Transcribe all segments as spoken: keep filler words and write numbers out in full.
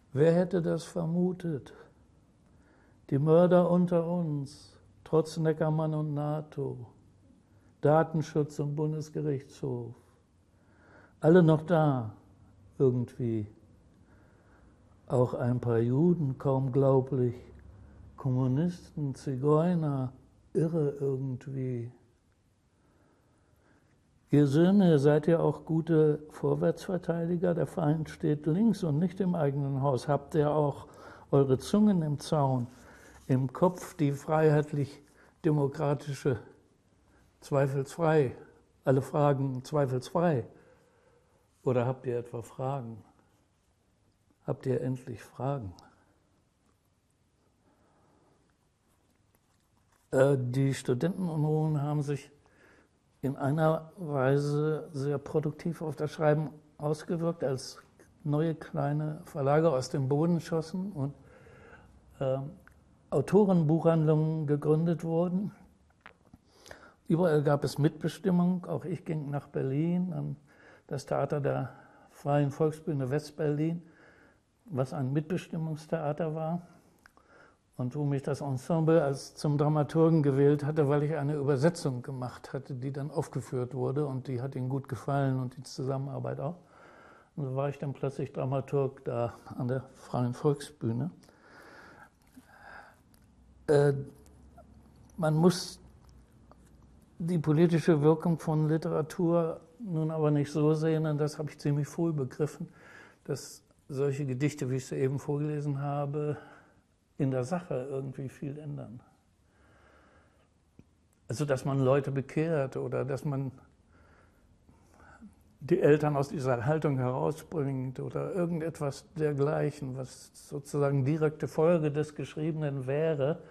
Wer hätte das vermutet? Die Mörder unter uns, trotz Neckermann und NATO, Datenschutz und Bundesgerichtshof, alle noch da, irgendwie. Auch ein paar Juden, kaum glaublich, Kommunisten, Zigeuner, irre irgendwie. Ihr Söhne, seid ihr auch gute Vorwärtsverteidiger? Der Feind steht links und nicht im eigenen Haus. Habt ihr auch eure Zungen im Zaun, im Kopf die freiheitlich-demokratische, zweifelsfrei, alle Fragen zweifelsfrei? Oder habt ihr etwa Fragen? Habt ihr endlich Fragen? Äh, die Studentenunruhen haben sich in einer Weise sehr produktiv auf das Schreiben ausgewirkt, als neue kleine Verlage aus dem Boden schossen und äh, Autorenbuchhandlungen gegründet wurden. Überall gab es Mitbestimmung. Auch ich ging nach Berlin, an das Theater der Freien Volksbühne West-Berlin, was ein Mitbestimmungstheater war und wo mich das Ensemble als zum Dramaturgen gewählt hatte, weil ich eine Übersetzung gemacht hatte, die dann aufgeführt wurde, und die hat ihnen gut gefallen und die Zusammenarbeit auch. Und so war ich dann plötzlich Dramaturg da an der Freien Volksbühne. Äh, man muss die politische Wirkung von Literatur nun aber nicht so sehen, und das habe ich ziemlich früh begriffen, dass solche Gedichte, wie ich sie eben vorgelesen habe, in der Sache irgendwie viel ändern. Also, dass man Leute bekehrt oder dass man die Eltern aus dieser Haltung herausbringt oder irgendetwas dergleichen, was sozusagen direkte Folge des Geschriebenen wäre,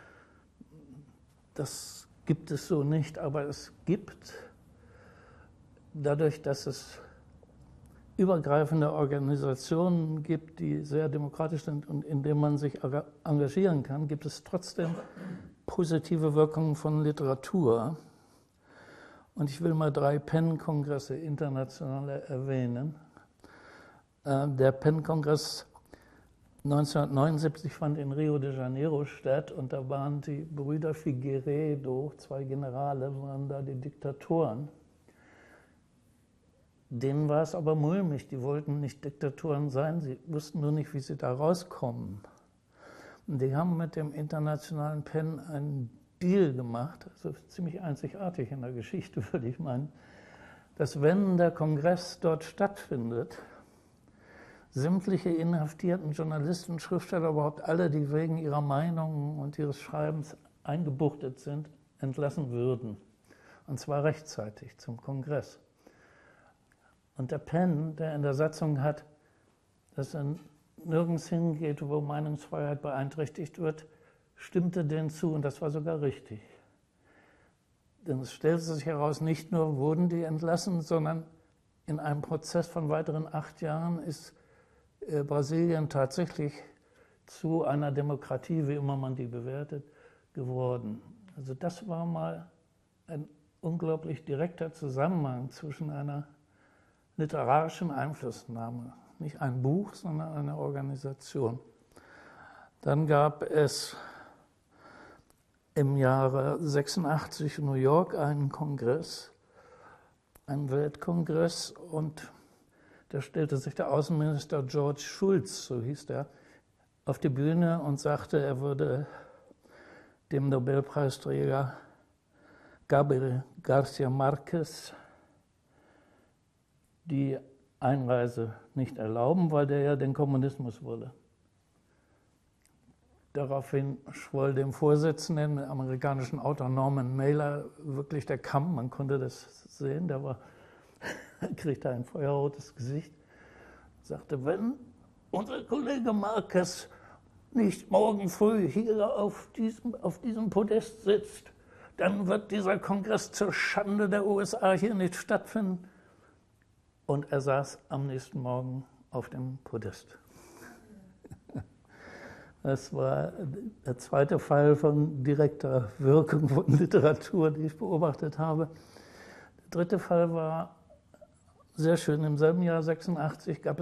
das gibt es so nicht, aber es gibt, dadurch, dass es übergreifende Organisationen gibt, die sehr demokratisch sind und in denen man sich engagieren kann, gibt es trotzdem positive Wirkungen von Literatur. Und ich will mal drei PEN-Kongresse internationale erwähnen. Der PEN-Kongress neunzehnhundertneunundsiebzig fand in Rio de Janeiro statt, und da waren die Brüder Figueiredo, zwei Generale, waren da die Diktatoren. Denen war es aber mulmig, die wollten nicht Diktatoren sein, sie wussten nur nicht, wie sie da rauskommen. Und die haben mit dem internationalen PEN einen Deal gemacht, also ziemlich einzigartig in der Geschichte, würde ich meinen, dass, wenn der Kongress dort stattfindet, sämtliche inhaftierten Journalisten, Schriftsteller, überhaupt alle, die wegen ihrer Meinungen und ihres Schreibens eingebuchtet sind, entlassen würden. Und zwar rechtzeitig zum Kongress. Und der PEN, der in der Satzung hat, dass er nirgends hingeht, wo Meinungsfreiheit beeinträchtigt wird, stimmte denen zu, und das war sogar richtig. Denn es stellte sich heraus, nicht nur wurden die entlassen, sondern in einem Prozess von weiteren acht Jahren ist äh, Brasilien tatsächlich zu einer Demokratie, wie immer man die bewertet, geworden. Also das war mal ein unglaublich direkter Zusammenhang zwischen einer literarischen Einflussnahme, nicht ein Buch, sondern eine Organisation. Dann gab es im Jahre sechsundachtzig in New York einen Kongress, einen Weltkongress, und da stellte sich der Außenminister George Shultz, so hieß der, auf die Bühne und sagte, er würde dem Nobelpreisträger Gabriel García Márquez die Einreise nicht erlauben, weil der ja den Kommunismus wolle. Daraufhin schwoll dem Vorsitzenden, dem amerikanischen Autor Norman Mailer, wirklich der Kamm, man konnte das sehen, der war, kriegte ein feuerrotes Gesicht, sagte, wenn unser Kollege Márquez nicht morgen früh hier auf diesem, auf diesem Podest sitzt, dann wird dieser Kongress zur Schande der U S A hier nicht stattfinden. Und er saß am nächsten Morgen auf dem Podest. Das war der zweite Fall von direkter Wirkung von Literatur, die ich beobachtet habe. Der dritte Fall war sehr schön. Im selben Jahr sechsundachtzig gab es